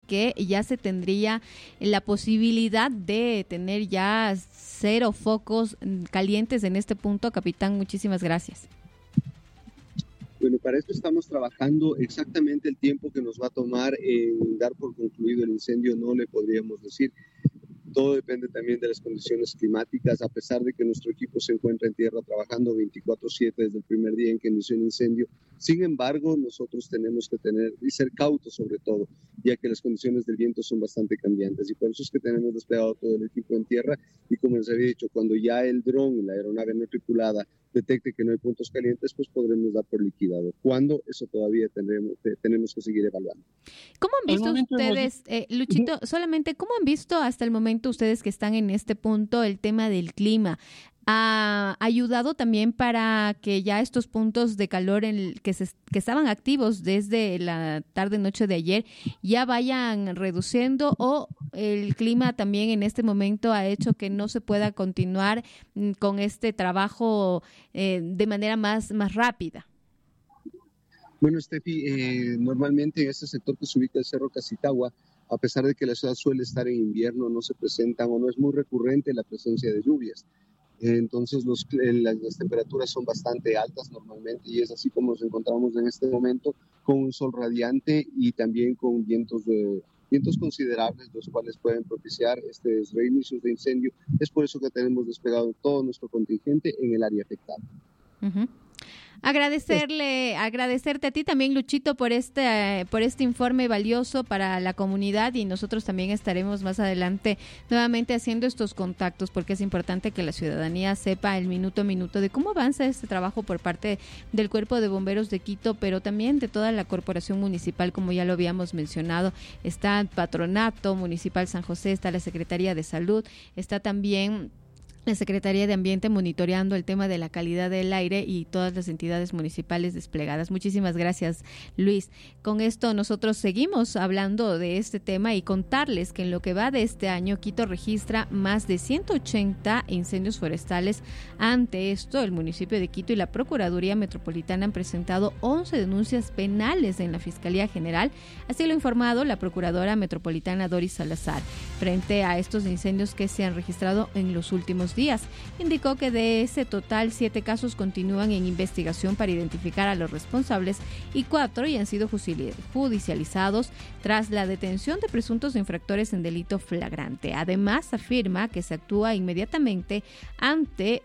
que ya se tendría la posibilidad de tener ya 0 focos calientes en este punto. Capitán, muchísimas gracias. Bueno, para esto estamos trabajando. Exactamente el tiempo que nos va a tomar en dar por concluido el incendio no le podríamos decir. Todo depende también de las condiciones climáticas, a pesar de que nuestro equipo se encuentra en tierra trabajando 24/7 desde el primer día en que inició el incendio. Sin embargo, nosotros tenemos que tener y ser cautos sobre todo, ya que las condiciones del viento son bastante cambiantes y por eso es que tenemos desplegado todo el equipo en tierra y como les había dicho, cuando ya el dron, la aeronave no tripulada, detecte que no hay puntos calientes, pues podremos dar por liquidado. ¿Cuándo? Eso todavía tenemos que seguir evaluando. ¿Cómo han visto ustedes, Luchito, solamente cómo han visto hasta el momento ustedes que están en este punto el tema del clima? ¿Ha ayudado también para que ya estos puntos de calor que estaban activos desde la tarde-noche de ayer ya vayan reduciendo, o el clima también en este momento ha hecho que no se pueda continuar con este trabajo de manera más rápida? Bueno, Steffi, normalmente en este sector que se ubica el Cerro Casitagua, a pesar de que la ciudad suele estar en invierno, no se presentan o no es muy recurrente la presencia de lluvias. Entonces las temperaturas son bastante altas normalmente y es así como nos encontramos en este momento, con un sol radiante y también con vientos considerables, los cuales pueden propiciar reinicios de incendio. Es por eso que tenemos desplegado todo nuestro contingente en el área afectada. Uh-huh. Agradecerte a ti también, Luchito, por este informe valioso para la comunidad, y nosotros también estaremos más adelante nuevamente haciendo estos contactos, porque es importante que la ciudadanía sepa el minuto a minuto de cómo avanza este trabajo por parte del Cuerpo de Bomberos de Quito, pero también de toda la corporación municipal, como ya lo habíamos mencionado. Está el Patronato Municipal San José, está la Secretaría de Salud, está también la Secretaría de Ambiente monitoreando el tema de la calidad del aire y todas las entidades municipales desplegadas. Muchísimas gracias, Luis. Con esto nosotros seguimos hablando de este tema y contarles que en lo que va de este año, Quito registra más de 180 incendios forestales. Ante esto, el municipio de Quito y la Procuraduría Metropolitana han presentado 11 denuncias penales en la Fiscalía General. Así lo ha informado la Procuradora Metropolitana Doris Salazar. Frente a estos incendios que se han registrado en los últimos días, indicó que de ese total 7 casos continúan en investigación para identificar a los responsables y 4 ya han sido judicializados tras la detención de presuntos infractores en delito flagrante. Además, afirma que se actúa inmediatamente ante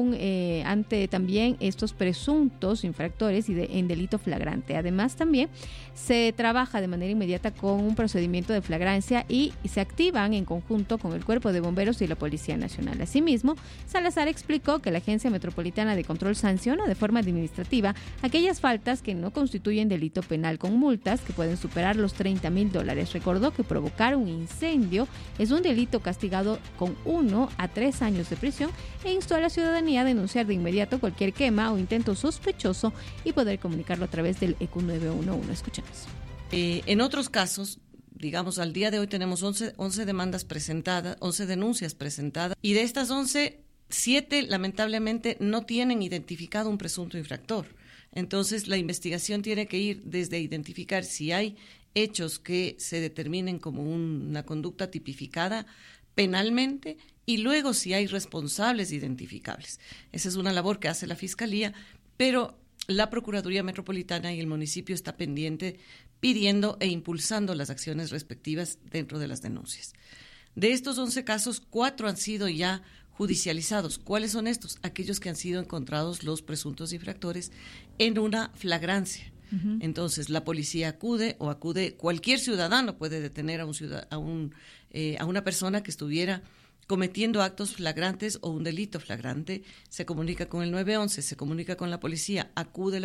también estos presuntos infractores en delito flagrante. Además, también se trabaja de manera inmediata con un procedimiento de flagrancia y se activan en conjunto con el Cuerpo de Bomberos y la Policía Nacional. Asimismo, Salazar explicó que la Agencia Metropolitana de Control sanciona de forma administrativa aquellas faltas que no constituyen delito penal, con multas que pueden superar los $30,000. Recordó que provocar un incendio es un delito castigado con 1 a 3 años de prisión e instó a la ciudadanía a denunciar de inmediato cualquier quema o intento sospechoso y poder comunicarlo a través del EQ 911. Escuchemos. En otros casos, digamos, al día de hoy tenemos 11 demandas presentadas, 11 denuncias presentadas, y de estas 11, 7 lamentablemente no tienen identificado un presunto infractor. Entonces, la investigación tiene que ir desde identificar si hay hechos que se determinen como una conducta tipificada penalmente y luego si hay responsables identificables. Esa es una labor que hace la Fiscalía, pero la Procuraduría Metropolitana y el municipio está pendiente pidiendo e impulsando las acciones respectivas dentro de las denuncias. De estos 11 casos, 4 han sido ya judicializados. ¿Cuáles son estos? Aquellos que han sido encontrados los presuntos infractores en una flagrancia. Uh-huh. Entonces, la policía acude cualquier ciudadano puede detener a una persona que estuviera cometiendo actos flagrantes o un delito flagrante. Se comunica con el 911, se comunica con la policía, acude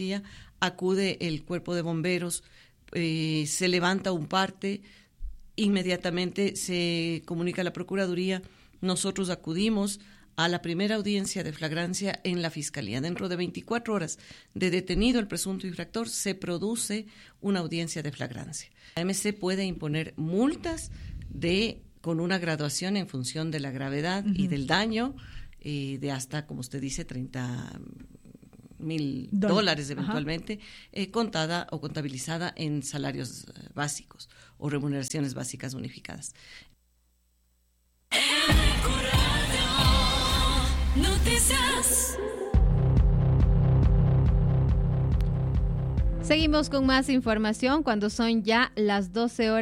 el cuerpo de bomberos, se levanta un parte, inmediatamente se comunica a la Procuraduría, nosotros acudimos a la primera audiencia de flagrancia en la Fiscalía. Dentro de 24 horas de detenido el presunto infractor, se produce una audiencia de flagrancia. La MC puede imponer multas con una graduación en función de la gravedad uh-huh. y del daño, de hasta, como usted dice, $1,000 eventualmente, contada o contabilizada en salarios básicos o remuneraciones básicas unificadas. Noticias. Seguimos con más información cuando son ya las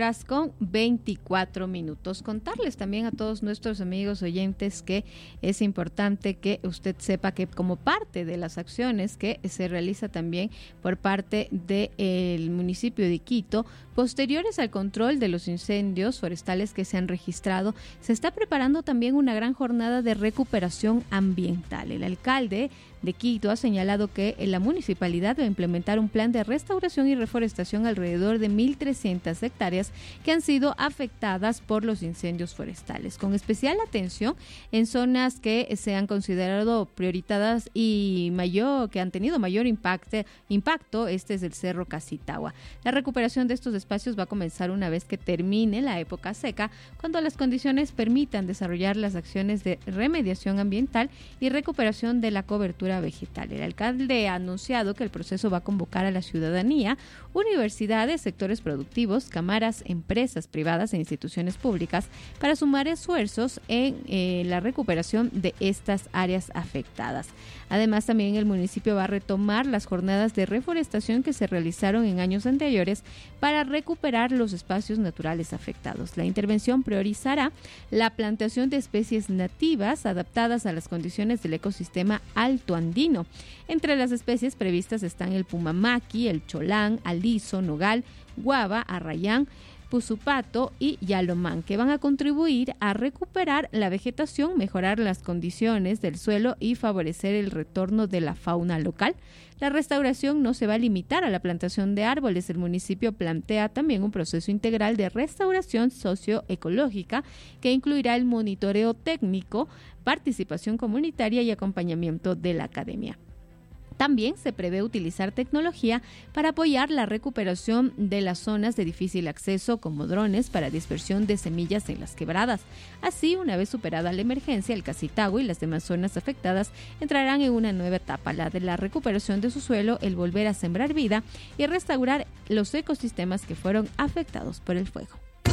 12:24. Contarles también a todos nuestros amigos oyentes que es importante que usted sepa que como parte de las acciones que se realiza también por parte del municipio de Quito, posteriores al control de los incendios forestales que se han registrado, se está preparando también una gran jornada de recuperación ambiental. El alcalde de Quito ha señalado que la municipalidad va a implementar un plan de restauración y reforestación alrededor de 1.300 hectáreas que han sido afectadas por los incendios forestales, con especial atención en zonas que se han considerado prioritadas y que han tenido mayor impacto. Este es el Cerro Casitagua. La recuperación de estos espacios va a comenzar una vez que termine la época seca, cuando las condiciones permitan desarrollar las acciones de remediación ambiental y recuperación de la cobertura vegetal. El alcalde ha anunciado que el proceso va a convocar a la ciudadanía, universidades, sectores productivos, cámaras, empresas privadas e instituciones públicas para sumar esfuerzos en la recuperación de estas áreas afectadas. Además, también el municipio va a retomar las jornadas de reforestación que se realizaron en años anteriores para recuperar los espacios naturales afectados. La intervención priorizará la plantación de especies nativas adaptadas a las condiciones del ecosistema alto andino. Entre las especies previstas están el pumamaqui, el cholán, aliso, nogal, guava, arrayán, pusupato y yalomán, que van a contribuir a recuperar la vegetación, mejorar las condiciones del suelo y favorecer el retorno de la fauna local. La restauración no se va a limitar a la plantación de árboles. El municipio plantea también un proceso integral de restauración socioecológica que incluirá el monitoreo técnico, participación comunitaria y acompañamiento de la academia. También se prevé utilizar tecnología para apoyar la recuperación de las zonas de difícil acceso, como drones para dispersión de semillas en las quebradas. Así, una vez superada la emergencia, el Casitagua y las demás zonas afectadas entrarán en una nueva etapa, la de la recuperación de su suelo, el volver a sembrar vida y restaurar los ecosistemas que fueron afectados por el fuego.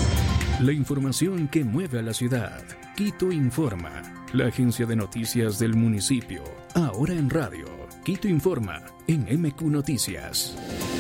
La información que mueve a la ciudad. Quito Informa, la agencia de noticias del municipio. Ahora en radio. Quito Informa en MQ Noticias.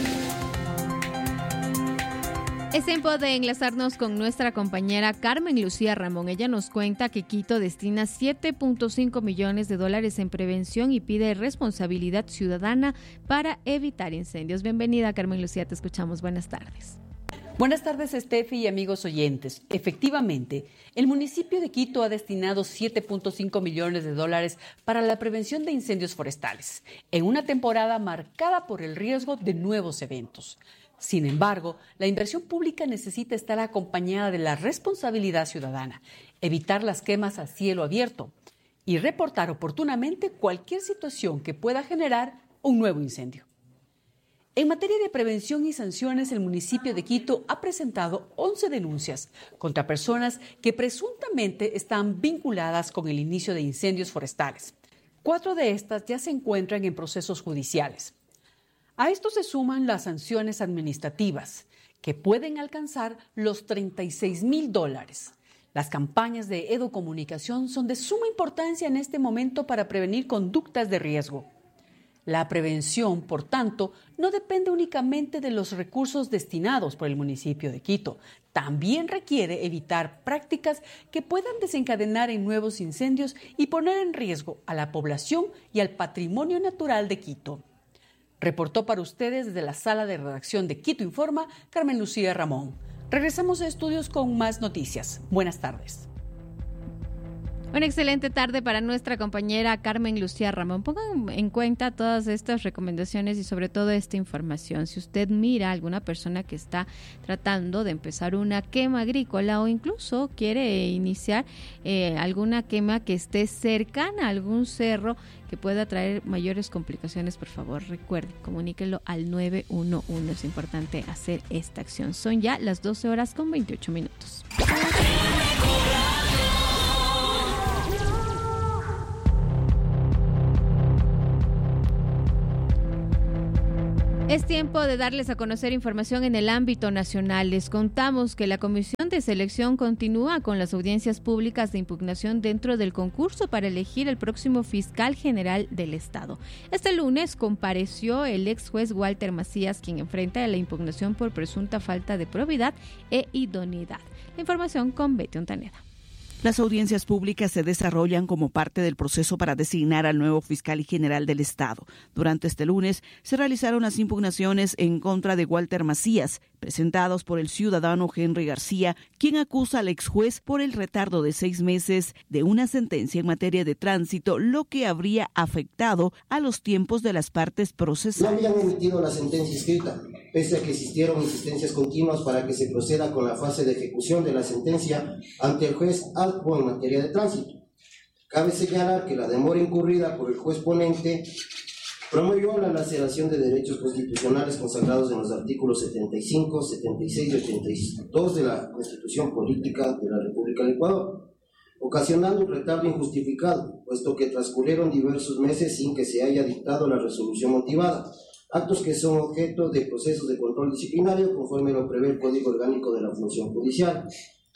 Es tiempo de enlazarnos con nuestra compañera Carmen Lucía Ramón. Ella nos cuenta que Quito destina $7.5 millones en prevención y pide responsabilidad ciudadana para evitar incendios. Bienvenida, Carmen Lucía, te escuchamos. Buenas tardes. Buenas tardes, Estefi y amigos oyentes. Efectivamente, el municipio de Quito ha destinado $7.5 millones para la prevención de incendios forestales, en una temporada marcada por el riesgo de nuevos eventos. Sin embargo, la inversión pública necesita estar acompañada de la responsabilidad ciudadana, evitar las quemas a cielo abierto y reportar oportunamente cualquier situación que pueda generar un nuevo incendio. En materia de prevención y sanciones, el municipio de Quito ha presentado 11 denuncias contra personas que presuntamente están vinculadas con el inicio de incendios forestales. 4 de estas ya se encuentran en procesos judiciales. A esto se suman las sanciones administrativas, que pueden alcanzar los $36,000. Las campañas de educomunicación son de suma importancia en este momento para prevenir conductas de riesgo. La prevención, por tanto, no depende únicamente de los recursos destinados por el municipio de Quito. También requiere evitar prácticas que puedan desencadenar en nuevos incendios y poner en riesgo a la población y al patrimonio natural de Quito. Reportó para ustedes desde la sala de redacción de Quito Informa, Carmen Lucía Ramón. Regresamos a estudios con más noticias. Buenas tardes. Una excelente tarde para nuestra compañera Carmen Lucía Ramón. Pongan en cuenta todas estas recomendaciones y sobre todo esta información. Si usted mira a alguna persona que está tratando de empezar una quema agrícola o incluso quiere iniciar alguna quema que esté cercana a algún cerro que pueda traer mayores complicaciones, por favor, recuerde, comuníquelo al 911. Es importante hacer esta acción. Son ya las 12:28. Es tiempo de darles a conocer información en el ámbito nacional. Les contamos que la Comisión de Selección continúa con las audiencias públicas de impugnación dentro del concurso para elegir el próximo fiscal general del Estado. Este lunes compareció el ex juez Walter Macías, quien enfrenta la impugnación por presunta falta de probidad e idoneidad. La información con Betty Ontaneda. Las audiencias públicas se desarrollan como parte del proceso para designar al nuevo fiscal general del Estado. Durante este lunes se realizaron las impugnaciones en contra de Walter Macías, presentados por el ciudadano Henry García, quien acusa al ex juez por el retardo de 6 meses de una sentencia en materia de tránsito, lo que habría afectado a los tiempos de las partes procesales. No habían emitido la sentencia escrita, pese a que existieron insistencias continuas para que se proceda con la fase de ejecución de la sentencia ante el juez Alpo en materia de tránsito. Cabe señalar que la demora incurrida por el juez ponente promovió la laceración de derechos constitucionales consagrados en los artículos 75, 76 y 82 de la Constitución Política de la República del Ecuador, ocasionando un retardo injustificado, puesto que transcurrieron diversos meses sin que se haya dictado la resolución motivada, actos que son objeto de procesos de control disciplinario conforme lo prevé el Código Orgánico de la Función Judicial.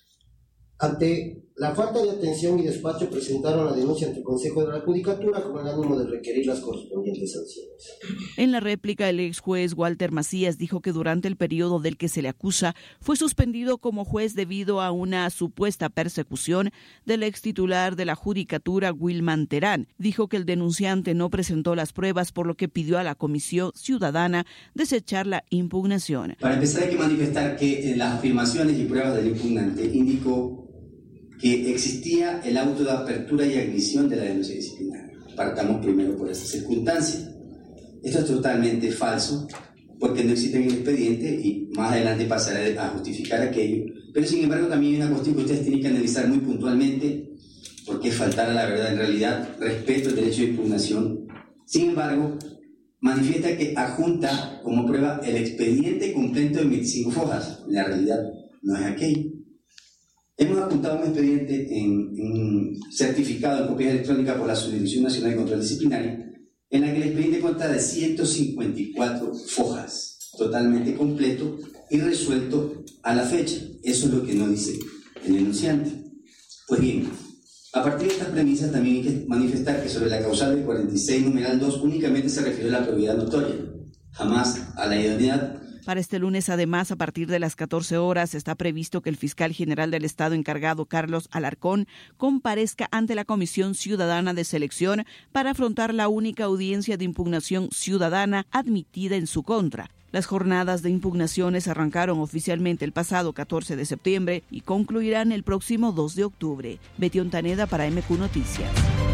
Ante la falta de atención y despacho, presentaron la denuncia ante el Consejo de la Judicatura con el ánimo de requerir las correspondientes sanciones. En la réplica, el ex juez Walter Macías dijo que durante el periodo del que se le acusa fue suspendido como juez debido a una supuesta persecución del ex titular de la Judicatura, Wilman Terán. Dijo que el denunciante no presentó las pruebas, por lo que pidió a la Comisión Ciudadana desechar la impugnación. Para empezar, hay que manifestar que en las afirmaciones y pruebas del impugnante indicó que existía el auto de apertura y admisión de la denuncia disciplinaria. Partamos primero por esa circunstancia. Esto es totalmente falso, porque no existe en el expediente y más adelante pasaré a justificar aquello. Pero sin embargo también hay una cuestión que ustedes tienen que analizar muy puntualmente, porque es faltar a la verdad. En realidad, respeto el derecho de impugnación. Sin embargo, manifiesta que adjunta como prueba el expediente completo de 25 hojas. En la realidad no es aquello. Hemos apuntado un expediente en certificado en copias electrónicas por la Subdirección Nacional de Control Disciplinario, en la que el expediente consta de 154 fojas, totalmente completo y resuelto a la fecha. Eso es lo que nos dice el denunciante. Pues bien, a partir de estas premisas también hay que manifestar que sobre la causal del 46 numeral 2 únicamente se refirió a la probidad notoria, jamás a la idoneidad. Para este lunes, además, a partir de las 14 horas, está previsto que el fiscal general del Estado encargado, Carlos Alarcón, comparezca ante la Comisión Ciudadana de Selección para afrontar la única audiencia de impugnación ciudadana admitida en su contra. Las jornadas de impugnaciones arrancaron oficialmente el pasado 14 de septiembre y concluirán el próximo 2 de octubre. Betty Ontaneda para MQ Noticias.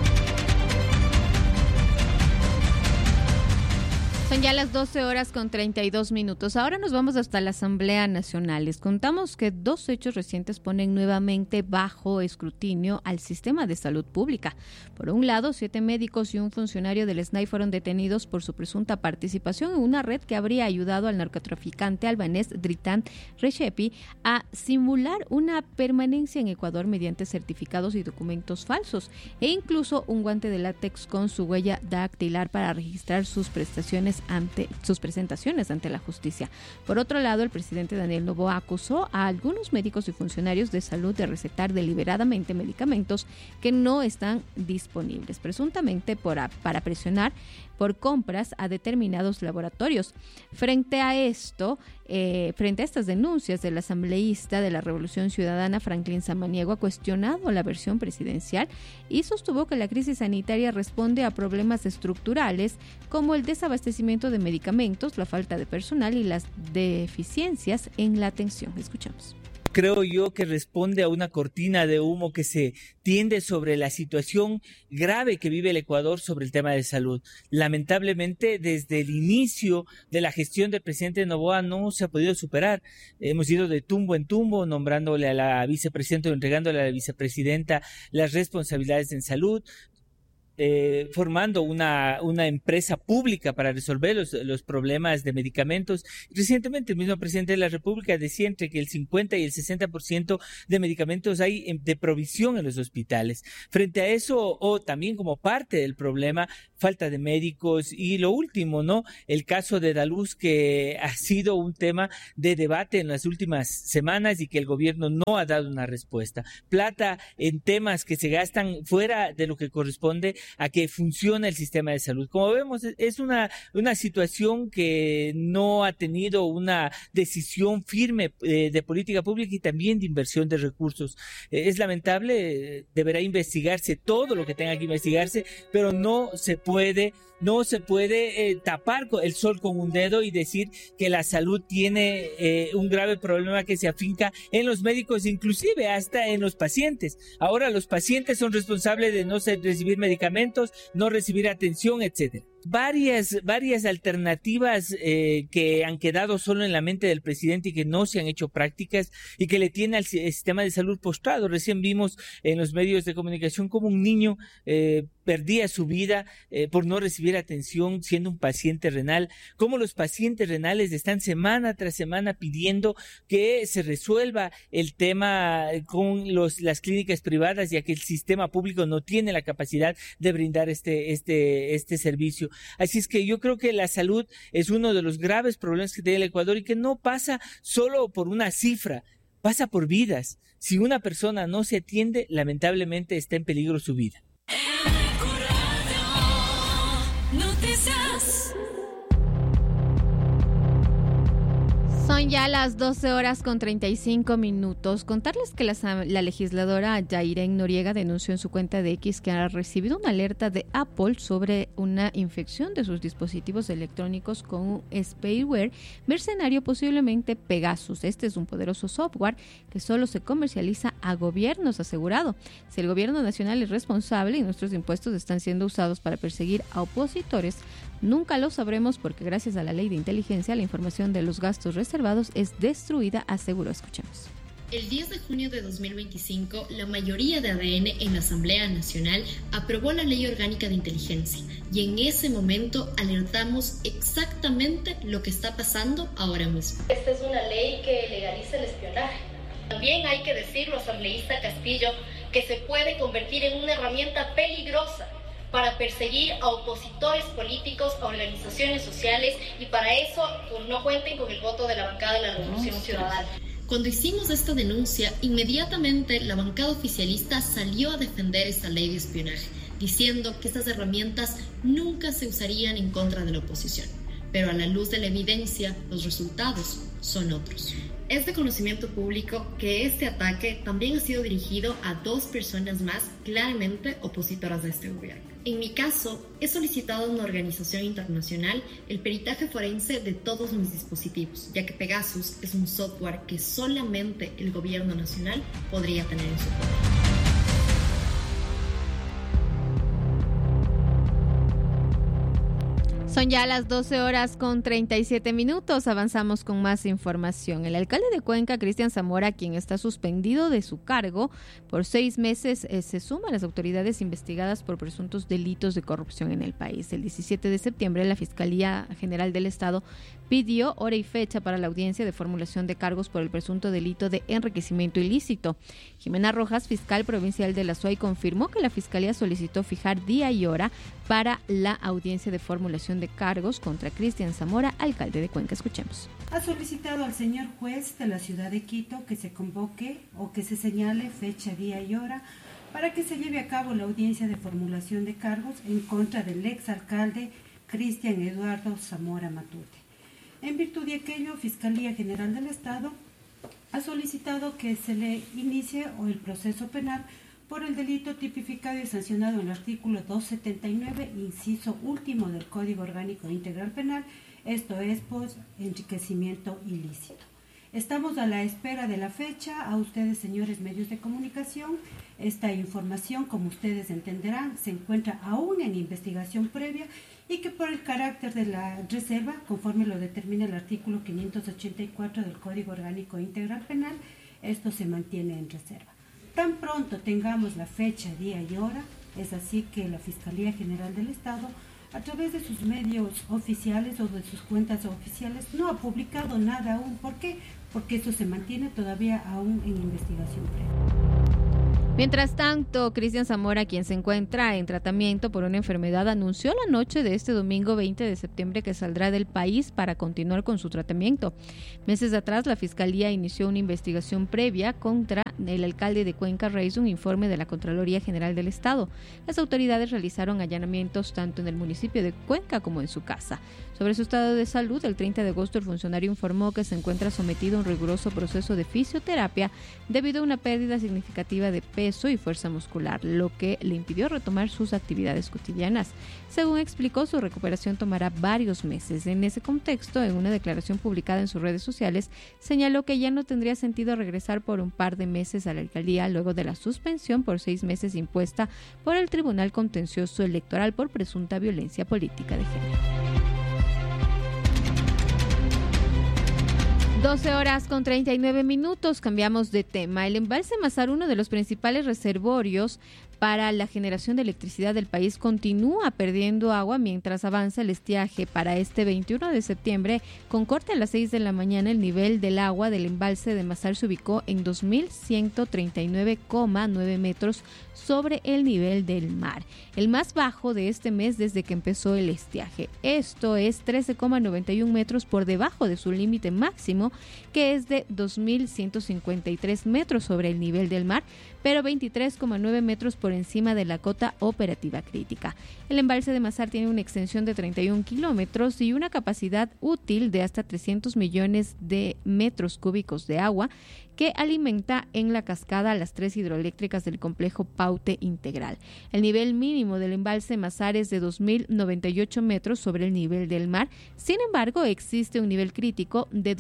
Son ya las 12:32. Ahora nos vamos hasta la Asamblea Nacional. Les contamos que 2 hechos recientes ponen nuevamente bajo escrutinio al sistema de salud pública. Por un lado, 7 médicos y un funcionario del SNAI fueron detenidos por su presunta participación en una red que habría ayudado al narcotraficante albanés Dritan Recepi a simular una permanencia en Ecuador mediante certificados y documentos falsos, e incluso un guante de látex con su huella dactilar para registrar sus presentaciones ante la justicia. Por otro lado, el presidente Daniel Noboa acusó a algunos médicos y funcionarios de salud de recetar deliberadamente medicamentos que no están disponibles, presuntamente para presionar por compras a determinados laboratorios. Frente a estas denuncias del asambleísta de la Revolución Ciudadana, Franklin Samaniego, ha cuestionado la versión presidencial y sostuvo que la crisis sanitaria responde a problemas estructurales como el desabastecimiento de medicamentos, la falta de personal y las deficiencias en la atención. Escuchamos. Creo yo que responde a una cortina de humo que se tiende sobre la situación grave que vive el Ecuador sobre el tema de salud. Lamentablemente, desde el inicio de la gestión del presidente Noboa no se ha podido superar. Hemos ido de tumbo en tumbo, nombrándole a la vicepresidenta o entregándole a la vicepresidenta las responsabilidades en salud. formando una empresa pública para resolver los problemas de medicamentos. Recientemente el mismo presidente de la República decía entre que el 50 y el 60% de medicamentos hay de provisión en los hospitales. Frente a eso, o también como parte del problema, falta de médicos y lo último, ¿no? El caso de Daluz, que ha sido un tema de debate en las últimas semanas y que el gobierno no ha dado una respuesta. Plata en temas que se gastan fuera de lo que corresponde a que funcione el sistema de salud. Como vemos, es una situación que no ha tenido una decisión firme de política pública y también de inversión de recursos. Es lamentable, deberá investigarse todo lo que tenga que investigarse, pero no se puede tapar el sol con un dedo y decir que la salud tiene un grave problema que se afinca en los médicos, inclusive hasta en los pacientes. Ahora los pacientes son responsables de no recibir medicamentos, no recibir atención, etcétera. Varias alternativas que han quedado solo en la mente del presidente y que no se han hecho prácticas y que le tiene al sistema de salud postrado. Recién vimos en los medios de comunicación cómo un niño perdía su vida por no recibir atención siendo un paciente renal, cómo los pacientes renales están semana tras semana pidiendo que se resuelva el tema con las clínicas privadas, ya que el sistema público no tiene la capacidad de brindar este servicio. Así es que yo creo que la salud es uno de los graves problemas que tiene el Ecuador y que no pasa solo por una cifra, pasa por vidas. Si una persona no se atiende, lamentablemente está en peligro su vida. Son ya las 12:35. Contarles que la legisladora Yairen Noriega denunció en su cuenta de X que ha recibido una alerta de Apple sobre una infección de sus dispositivos electrónicos con un spyware mercenario, posiblemente Pegasus. Este es un poderoso software que solo se comercializa a gobiernos, asegurado. Si el gobierno nacional es responsable y nuestros impuestos están siendo usados para perseguir a opositores, nunca lo sabremos porque gracias a la ley de inteligencia la información de los gastos reservados es destruida, aseguró. Escuchemos. El 10 de junio de 2025, la mayoría de ADN en la Asamblea Nacional aprobó la Ley Orgánica de Inteligencia y en ese momento alertamos exactamente lo que está pasando ahora mismo. Esta es una ley que legaliza el espionaje. También hay que decirlo, asambleísta Castillo, que se puede convertir en una herramienta peligrosa para perseguir a opositores políticos, a organizaciones sociales, y para eso no cuenten con el voto de la bancada de la Revolución Ciudadana. Cuando hicimos esta denuncia, inmediatamente la bancada oficialista salió a defender esta ley de espionaje, diciendo que estas herramientas nunca se usarían en contra de la oposición. Pero a la luz de la evidencia, los resultados son otros. Es de conocimiento público que este ataque también ha sido dirigido a 2 personas más claramente opositoras de este gobierno. En mi caso, he solicitado a una organización internacional el peritaje forense de todos mis dispositivos, ya que Pegasus es un software que solamente el gobierno nacional podría tener en su poder. Son ya las 12:37. Avanzamos con más información. El alcalde de Cuenca, Cristian Zamora, quien está suspendido de su cargo por 6 meses, se suma a las autoridades investigadas por presuntos delitos de corrupción en el país. El 17 de septiembre, la Fiscalía General del Estado pidió hora y fecha para la audiencia de formulación de cargos por el presunto delito de enriquecimiento ilícito. Jimena Rojas, fiscal provincial de la SUAY, confirmó que la Fiscalía solicitó fijar día y hora para la audiencia de formulación de cargos contra Cristian Zamora, alcalde de Cuenca. Escuchemos. Ha solicitado al señor juez de la ciudad de Quito que se convoque o que se señale fecha, día y hora para que se lleve a cabo la audiencia de formulación de cargos en contra del exalcalde Cristian Eduardo Zamora Matute. En virtud de aquello, Fiscalía General del Estado ha solicitado que se le inicie el proceso penal por el delito tipificado y sancionado en el artículo 279, inciso último del Código Orgánico Integral Penal, esto es, pues, enriquecimiento ilícito. Estamos a la espera de la fecha. A ustedes, señores medios de comunicación, esta información, como ustedes entenderán, se encuentra aún en investigación previa y que por el carácter de la reserva, conforme lo determina el artículo 584 del Código Orgánico Integral Penal, esto se mantiene en reserva. Tan pronto tengamos la fecha, día y hora, Es así que la Fiscalía General del Estado, a través de sus medios oficiales o de sus cuentas oficiales, no ha publicado nada aún. ¿Por qué? Porque esto se mantiene todavía aún en investigación previa. Mientras tanto, Cristian Zamora, quien se encuentra en tratamiento por una enfermedad, anunció la noche de este domingo 20 de septiembre que saldrá del país para continuar con su tratamiento. Meses atrás, la Fiscalía inició una investigación previa contra el alcalde de Cuenca a raíz de un informe de la Contraloría General del Estado. Las autoridades realizaron allanamientos tanto en el municipio de Cuenca como en su casa. Sobre su estado de salud, el 30 de agosto el funcionario informó que se encuentra sometido a un riguroso proceso de fisioterapia debido a una pérdida significativa de peso y fuerza muscular, lo que le impidió retomar sus actividades cotidianas. Según explicó, su recuperación tomará varios meses. En ese contexto, en una declaración publicada en sus redes sociales, señaló que ya no tendría sentido regresar por un par de meses a la alcaldía luego de la suspensión por 6 meses impuesta por el Tribunal Contencioso Electoral por presunta violencia política de género. 12:39. Cambiamos de tema. El embalse Mazar, uno de los principales reservorios para la generación de electricidad del país, continúa perdiendo agua mientras avanza el estiaje. Para este 21 de septiembre, con corte a las 6 de la mañana, el nivel del agua del embalse de Mazar se ubicó en 2.139,9 metros sobre el nivel del mar, el más bajo de este mes desde que empezó el estiaje. Esto es 13,91 metros por debajo de su límite máximo, que es de 2.153 metros sobre el nivel del mar, pero 23,9 metros por encima de la cota operativa crítica. El embalse de Mazar tiene una extensión de 31 kilómetros y una capacidad útil de hasta 300 millones de metros cúbicos de agua, que alimenta en la cascada a las 3 hidroeléctricas del complejo Paute Integral. El nivel mínimo del embalse Mazar es de 2.098 metros sobre el nivel del mar. Sin embargo, existe un nivel crítico de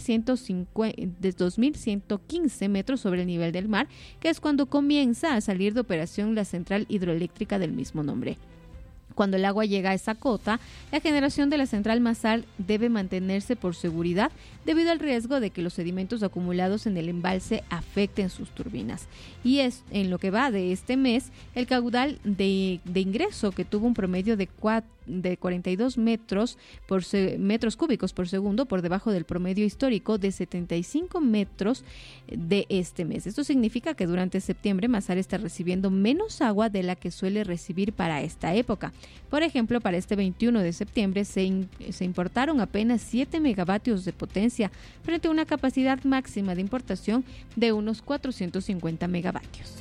2.115 metros sobre el nivel del mar, que es cuando comienza a salir de operación la central hidroeléctrica del mismo nombre. Cuando el agua llega a esa cota, la generación de la central Mazar debe mantenerse por seguridad debido al riesgo de que los sedimentos acumulados en el embalse afecten sus turbinas. Y es en lo que va de este mes, el caudal de ingreso, que tuvo un promedio de 42 metros cúbicos por segundo, por debajo del promedio histórico de 75 metros de este mes. Esto significa que durante septiembre Mazar está recibiendo menos agua de la que suele recibir para esta época. Por ejemplo, para este 21 de septiembre se importaron apenas 7 megavatios de potencia frente a una capacidad máxima de importación de unos 450 megavatios.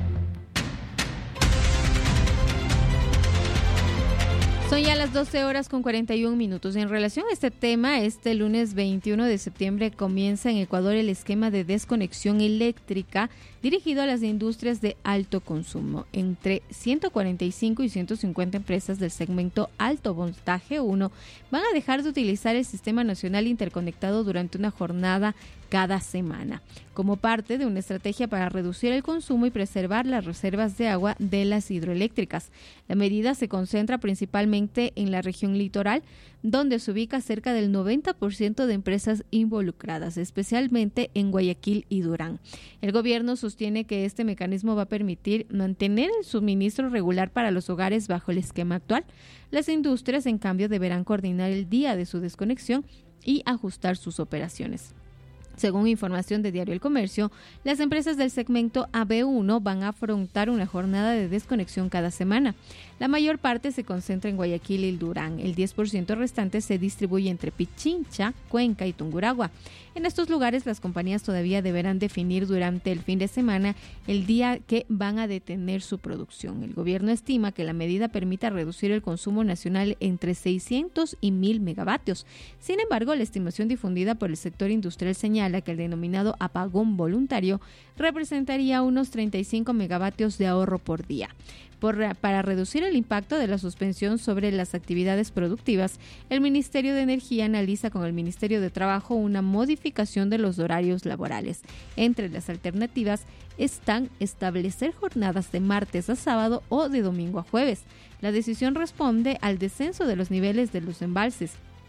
Son ya las 12:41. En relación a este tema, este lunes 21 de septiembre comienza en Ecuador el esquema de desconexión eléctrica dirigido a las industrias de alto consumo. Entre 145 y 150 empresas del segmento alto voltaje 1 van a dejar de utilizar el Sistema Nacional Interconectado durante una jornada cada semana, como parte de una estrategia para reducir el consumo y preservar las reservas de agua de las hidroeléctricas. La medida se concentra principalmente en la región litoral, donde se ubica cerca del 90% de empresas involucradas, especialmente en Guayaquil y Durán. El gobierno sostiene que este mecanismo va a permitir mantener el suministro regular para los hogares bajo el esquema actual. Las industrias, en cambio, deberán coordinar el día de su desconexión y ajustar sus operaciones. Según información de Diario El Comercio, las empresas del segmento AB1 van a afrontar una jornada de desconexión cada semana. La mayor parte se concentra en Guayaquil y Durán. El 10% restante se distribuye entre Pichincha, Cuenca y Tungurahua. En estos lugares, las compañías todavía deberán definir durante el fin de semana el día que van a detener su producción. El gobierno estima que la medida permita reducir el consumo nacional entre 600 y 1.000 megavatios. Sin embargo, la estimación difundida por el sector industrial señala que el denominado apagón voluntario representaría unos 35 megavatios de ahorro por día. Para reducir el impacto de la suspensión sobre las actividades productivas, el Ministerio de Energía analiza con el Ministerio de Trabajo una modificación de los horarios laborales. Entre las alternativas están establecer jornadas de martes a sábado o de domingo a jueves. La decisión responde al descenso de los niveles de los embalses.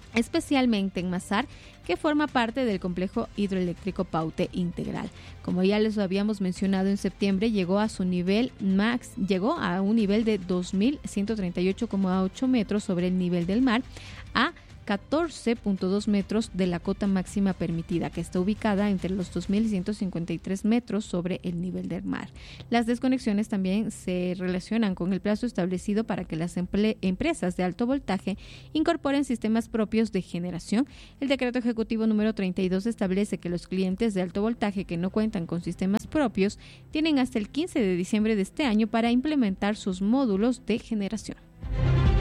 especialmente en Mazar, que forma parte del complejo hidroeléctrico Paute Integral. Como ya les habíamos mencionado, en septiembre llegó a un nivel de 2.138,8 metros sobre el nivel del mar, a 14.2 metros de la cota máxima permitida, que está ubicada entre los 2.153 metros sobre el nivel del mar. Las desconexiones también se relacionan con el plazo establecido para que las empresas de alto voltaje incorporen sistemas propios de generación. El decreto ejecutivo número 32 establece que los clientes de alto voltaje que no cuentan con sistemas propios tienen hasta el 15 de diciembre de este año para implementar sus módulos de generación.